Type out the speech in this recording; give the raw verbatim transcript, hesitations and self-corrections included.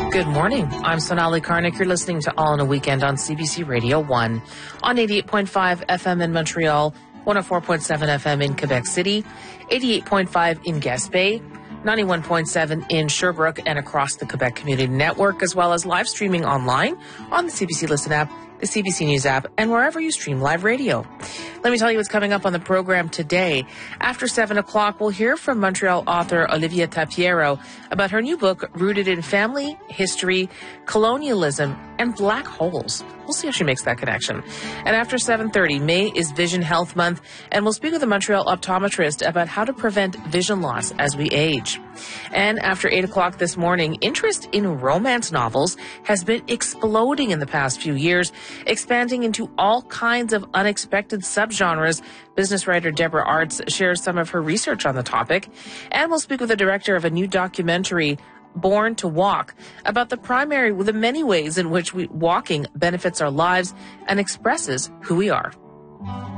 Good morning. I'm Sonali Karnik. You're listening to All in a Weekend on C B C Radio one on eighty-eight point five F M in Montreal, one oh four point seven F M in Quebec City, eighty-eight point five in Gaspé, ninety-one point seven in Sherbrooke and across the Quebec Community Network, as well as live streaming online on the C B C Listen app, the C B C News app, and wherever you stream live radio. Let me tell you what's coming up on the program today. After seven o'clock, we'll hear from Montreal author Olivia Tapiero about her new book, Rooted in Family, History, Colonialism, and Black Holes. We'll see if she makes that connection. And after seven thirty, May is Vision Health Month, and we'll speak with a Montreal optometrist about how to prevent vision loss as we age. And after eight o'clock this morning, interest in romance novels has been exploding in the past few years, expanding into all kinds of unexpected subgenres. Business writer Deborah Arts shares some of her research on the topic. And we'll speak with the director of a new documentary, Born to Walk, about the primary, the many ways in which we, walking benefits our lives and expresses who we are.